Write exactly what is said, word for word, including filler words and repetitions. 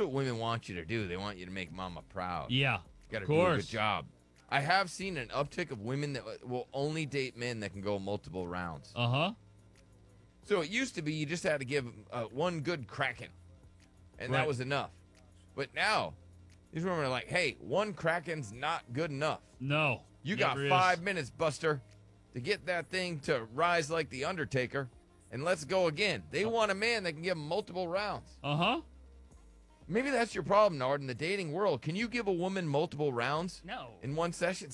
what women want you to do. They want you to make mama proud. Yeah. Got to Of do a course. good job. I have seen an uptick of women that will only date men that can go multiple rounds. Uh huh. So it used to be you just had to give uh, one good cracking, and Right. that was enough. But now, these women are like, hey, one cracking's not good enough. No. You got never is. five minutes, Buster, to get that thing to rise like the Undertaker, and let's go again. They want a man that can give them multiple rounds. Uh huh. Maybe that's your problem, Nard, in the dating world. Can you give a woman multiple rounds No. in one session?